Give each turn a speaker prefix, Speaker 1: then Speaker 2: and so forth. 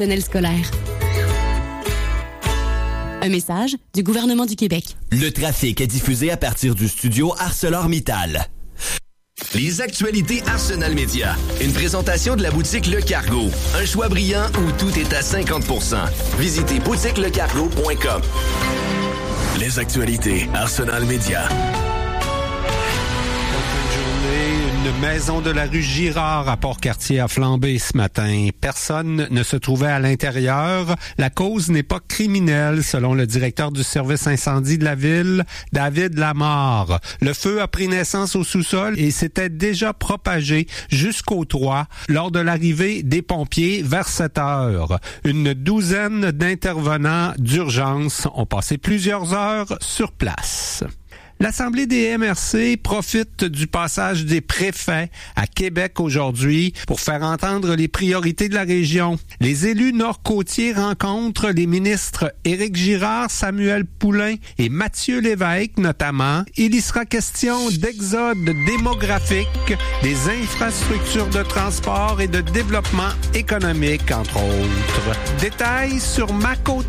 Speaker 1: personnel scolaire. Un message du gouvernement du Québec.
Speaker 2: Le trafic est diffusé à partir du studio ArcelorMittal.
Speaker 3: Les actualités Arsenal Média. Une présentation de la boutique Le Cargo. Un choix brillant où tout est à 50%. Visitez boutiquelecargo.com. Les actualités Arsenal Média.
Speaker 4: Une maison de la rue Girard à Port-Cartier a flambé ce matin. Personne ne se trouvait à l'intérieur. La cause n'est pas criminelle, selon le directeur du service incendie de la ville, David Lamarre. Le feu a pris naissance au sous-sol et s'était déjà propagé jusqu'au toit lors de l'arrivée des pompiers vers 7 heures. Une douzaine d'intervenants d'urgence ont passé plusieurs heures sur place. L'Assemblée des MRC profite du passage des préfets à Québec aujourd'hui pour faire entendre les priorités de la région. Les élus nord-côtiers rencontrent les ministres Éric Girard, Samuel Poulin et Mathieu Lévesque notamment. Il y sera question d'exode démographique, des infrastructures de transport et de développement économique, entre autres. Détails sur Ma Côte